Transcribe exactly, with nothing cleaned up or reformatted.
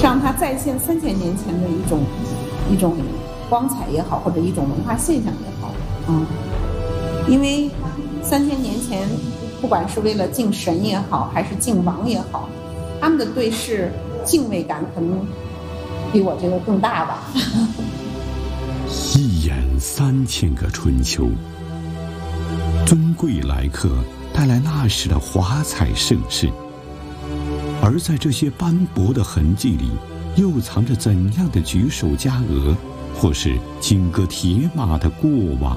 让它再现三千年前的一种一种光彩也好，或者一种文化现象也好，嗯，因为三千年前，不管是为了敬神也好，还是敬王也好，他们的对视敬畏感可能比我这个更大吧。 一眼三千个春秋，尊贵来客带来那时的华彩盛世，而在这些斑驳的痕迹里，又藏着怎样的举手嘉额，或是金戈铁马的过往？